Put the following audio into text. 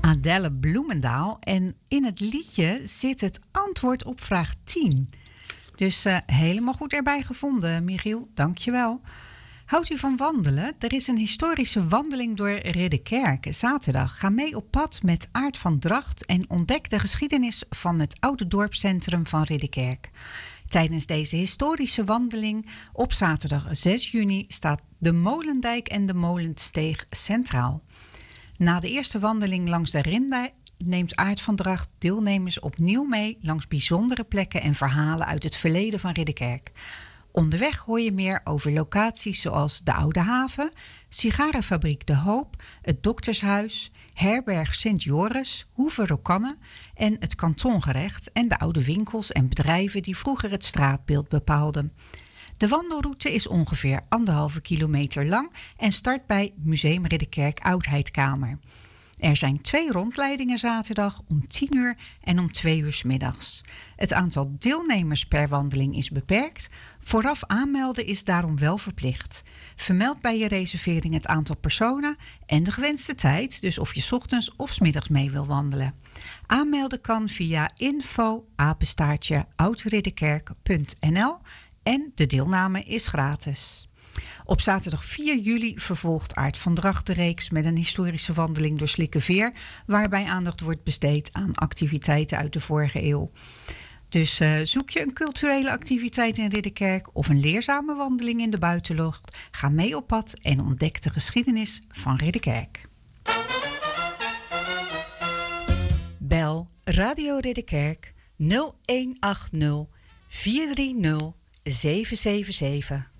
Adelle Bloemendaal. En in het liedje zit het antwoord op vraag 10. Dus helemaal goed erbij gevonden, Michiel. Dank je wel. Houdt u van wandelen? Er is een historische wandeling door Ridderkerk. Zaterdag. Ga mee op pad met Aart van Dracht en ontdek de geschiedenis van het oude dorpscentrum van Ridderkerk. Tijdens deze historische wandeling op zaterdag 6 juni staat de Molendijk en de Molensteeg centraal. Na de eerste wandeling langs de Rindijk neemt Aart van Dracht deelnemers opnieuw mee langs bijzondere plekken en verhalen uit het verleden van Ridderkerk. Onderweg hoor je meer over locaties zoals de Oude Haven, sigarenfabriek De Hoop, het Doktershuis, herberg Sint Joris, Hoeve Rokanne en het kantongerecht en de oude winkels en bedrijven die vroeger het straatbeeld bepaalden. De wandelroute is ongeveer 1,5 kilometer lang en start bij Museum Ridderkerk Oudheidkamer. Er zijn 2 rondleidingen zaterdag om 10 uur en om 2 uur 's middags. Het aantal deelnemers per wandeling is beperkt. Vooraf aanmelden is daarom wel verplicht. Vermeld bij je reservering het aantal personen en de gewenste tijd, dus of je 's ochtends of 's middags mee wil wandelen. Aanmelden kan via info@oudridderkerk.nl en de deelname is gratis. Op zaterdag 4 juli vervolgt Aart van Dracht de reeks met een historische wandeling door Slikkeveer, waarbij aandacht wordt besteed aan activiteiten uit de vorige eeuw. Dus zoek je een culturele activiteit in Ridderkerk of een leerzame wandeling in de buitenlucht? Ga mee op pad en ontdek de geschiedenis van Ridderkerk. Bel Radio Ridderkerk 0180 430 777.